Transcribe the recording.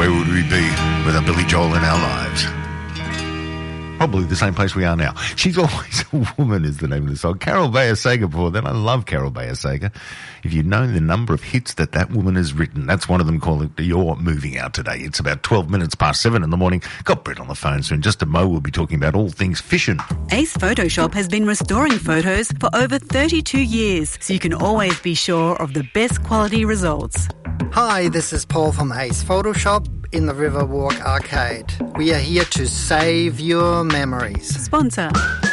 where would we be without Billy Joel in our lives? Probably the same place we are now. She's Always a Woman is the name of the song. Carol Bayer Sager before then. I love Carol Bayer Sager. If you'd known the number of hits that woman has written, that's one of them called You're Moving Out Today. It's about 12 minutes past 7 in the morning. Got Brett on the phone soon. Just a mo, we'll be talking about all things fishing. Ace Photoshop has been restoring photos for over 32 years, so you can always be sure of the best quality results. Hi, this is Paul from Ace Photoshop in the Riverwalk Arcade. We are here to save your memories. Sponsor.